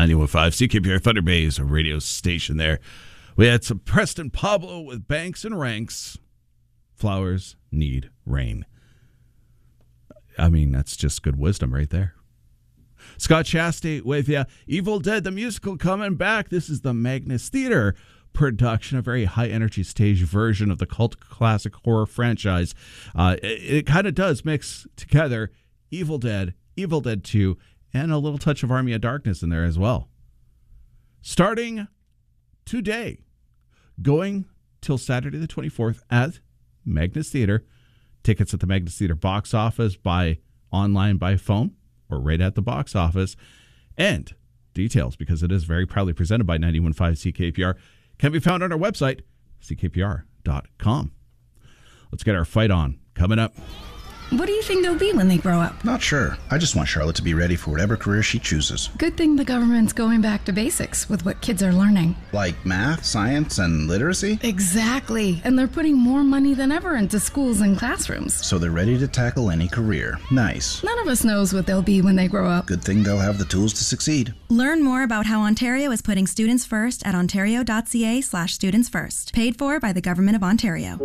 91.5 CKPR Thunder Bay's radio station there. We had some Preston Pablo with Banks and Ranks. Flowers need rain. I mean, that's just good wisdom right there. Scott Chastain with you. Evil Dead, the musical, coming back. This is the Magnus Theater production, a very high-energy stage version of the cult classic horror franchise. It kind of does mix together Evil Dead 2, and a little touch of Army of Darkness in there as well. Starting today, going till Saturday the 24th at Magnus Theater. Tickets at the Magnus Theater box office, by online, by phone, or right at the box office. And details, because it is very proudly presented by 91.5 CKPR, can be found on our website, ckpr.com. Let's get our fight on. Coming up. What do you think they'll be when they grow up? Not sure. I just want Charlotte to be ready for whatever career she chooses. Good thing the government's going back to basics with what kids are learning. Like math, science, and literacy? Exactly. And they're putting more money than ever into schools and classrooms. So they're ready to tackle any career. Nice. None of us knows what they'll be when they grow up. Good thing they'll have the tools to succeed. Learn more about how Ontario is putting students first at ontario.ca/students first. Paid for by the Government of Ontario.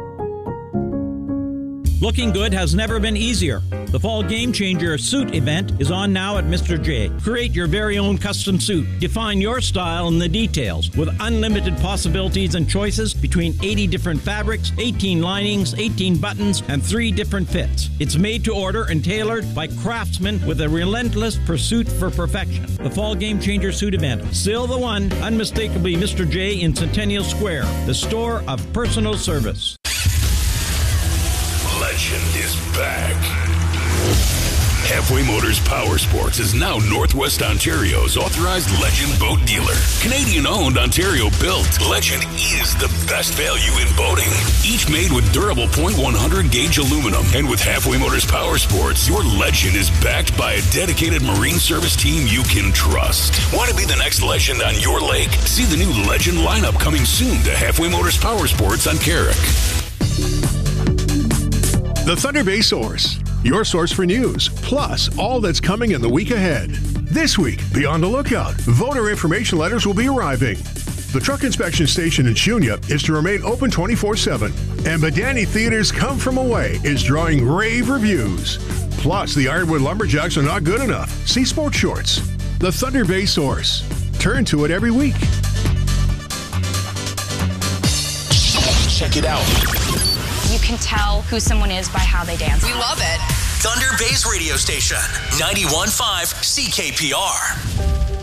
Looking good has never been easier. The Fall Game Changer suit event is on now at Mr. J. Create your very own custom suit. Define your style in the details with unlimited possibilities and choices between 80 different fabrics, 18 linings, 18 buttons, and 3 different fits. It's made to order and tailored by craftsmen with a relentless pursuit for perfection. The Fall Game Changer suit event. Still the one, unmistakably Mr. J in Centennial Square, the store of personal service. Legend is back. Halfway Motors Power Sports is now Northwest Ontario's authorized Legend boat dealer. Canadian-owned, Ontario-built, Legend is the best value in boating. Each made with durable .100 gauge aluminum. And with Halfway Motors Power Sports, your Legend is backed by a dedicated marine service team you can trust. Want to be the next Legend on your lake? See the new Legend lineup coming soon to Halfway Motors Power Sports on Carrick. The Thunder Bay Source, your source for news, plus all that's coming in the week ahead. This week, be on the lookout. Voter information letters will be arriving. The truck inspection station in Shunya is to remain open 24/7. And Badani Theater's Come From Away is drawing rave reviews. Plus, the Ironwood Lumberjacks are not good enough. See Sports Shorts. The Thunder Bay Source. Turn to it every week. Check it out. You can tell who someone is by how they dance. We love it. Thunder Bay's radio station, 91.5 CKPR.